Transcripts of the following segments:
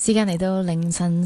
時間嚟到凌晨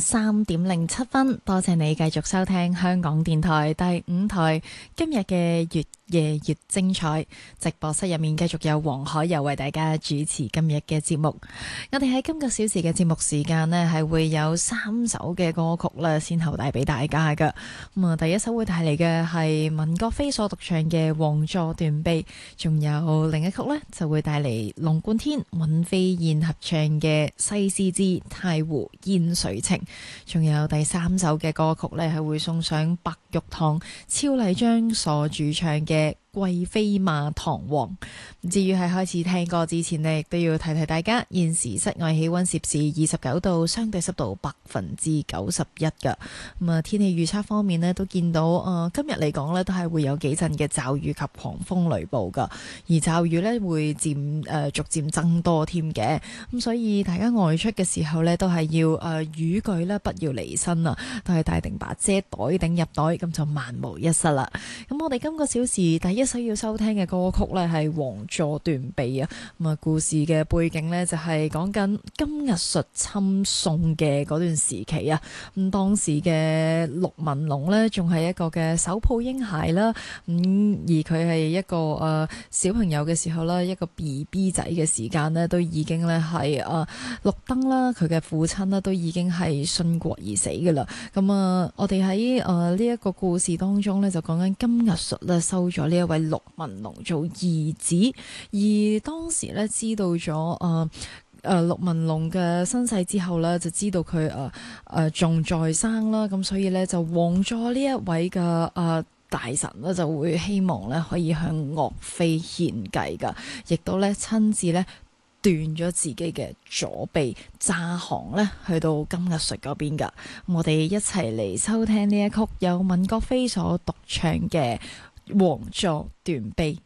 3:07，多謝你繼續收聽香港電台第5台今日嘅越夜越精彩。直播室入面繼續有黃海柔為大家主持今日嘅節目。我哋喺今個小時嘅節目時間呢，係會有3首嘅歌曲啦，先後帶俾大家噶。第一首會帶嚟嘅係文國飛所獨唱嘅《王座斷臂》，仲有另一曲呢，就會帶嚟龍貫天、尹飛燕合唱嘅《西施之太湖煙水情》，仲有第3首嘅歌曲呢，係會送上白玉堂超麗章所主唱嘅貴妃馬堂皇。至於喺開始聽歌之前呢，亦都要提提大家，現時室外氣溫攝氏29度，相對濕度91%噶。天氣預測方面呢，都見到今日嚟講呢，都係會有幾陣嘅驟雨及狂風雷暴噶，而驟雨呢會逐漸增多添嘅。咁所以大家外出嘅時候呢，都係要雨具呢不要離身啊，都係帶定把遮袋頂入袋，咁就萬無一失啦。咁我哋今個小時第一首要收聽嘅歌曲呢，係《王座斷臂》啊。故事嘅背景呢，就係講緊金藝術侵宋嘅嗰段時期啊。咁當時嘅陸文龍呢，仲係一個嘅手抱嬰孩啦。而佢係一個小朋友嘅時候啦，一個 BB 仔嘅時間呢，都已經呢係綠燈啦。佢嘅父親呢，都已經係殉國而死噶啦。咁我哋喺呢一個故事當中呢，就講緊金藝術呢收咗呢一位陸文龍做義子，而當時呢，知道咗陸文龍嘅身世之後呢，就知道佢仲在生啦，咁所以呢，就王座呢一位嘅大臣呢，就會希望呢可以向岳飛獻計噶，亦都呢親自呢斷咗自己嘅左臂，揸行呢去到金藝術嗰邊噶。我哋一齊嚟收聽呢一曲由文國飛所獨唱嘅《王座斷臂》。